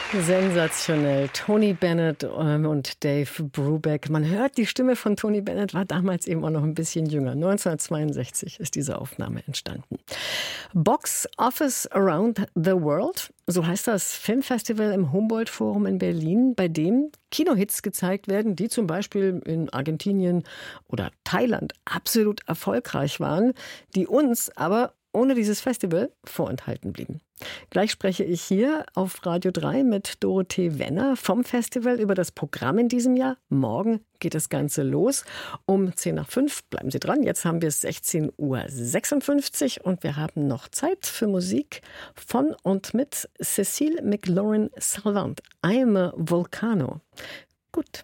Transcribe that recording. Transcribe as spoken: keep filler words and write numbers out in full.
Sensationell. Tony Bennett ähm, und Dave Brubeck. Man hört, die Stimme von Tony Bennett war damals eben auch noch ein bisschen jünger. neunzehnhundertzweiundsechzig ist diese Aufnahme entstanden. Box Office Around the World, so heißt das Filmfestival im Humboldt-Forum in Berlin, bei dem Kinohits gezeigt werden, die zum Beispiel in Argentinien oder Thailand absolut erfolgreich waren, die uns aber ohne dieses Festival vorenthalten blieben. Gleich spreche ich hier auf Radio drei mit Dorothee Wenner vom Festival über das Programm in diesem Jahr. Morgen geht das Ganze los um zehn nach fünf. Bleiben Sie dran, jetzt haben wir es sechzehn Uhr sechsundfünfzig und wir haben noch Zeit für Musik von und mit Cécile McLaurin-Salvant. I'm a Volcano. Gut.